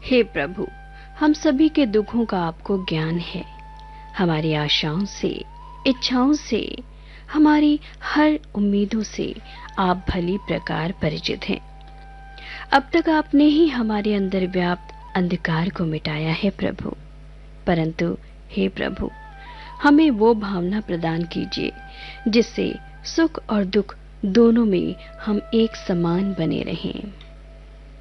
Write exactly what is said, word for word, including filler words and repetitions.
हे प्रभु, हम सभी के दुखों का आपको ज्ञान है। हमारी आशाओं से, इच्छाओं से, हमारी हर उम्मीदों से आप भली प्रकार परिचित हैं। अब तक आपने ही हमारे अंदर व्याप्त अंधकार को मिटाया है प्रभु, परंतु हे प्रभु, हमें वो भावना प्रदान कीजिए जिससे सुख और दुख दोनों में हम एक समान बने रहें।